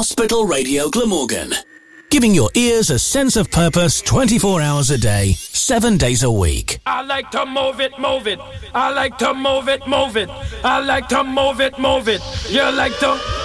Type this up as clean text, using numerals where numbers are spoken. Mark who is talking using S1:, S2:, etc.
S1: Hospital Radio Glamorgan. Giving your ears a sense of purpose 24 hours a day, 7 days a week.
S2: I like to move it, move it. I like to move it, move it. I like to move it, move it. You like to...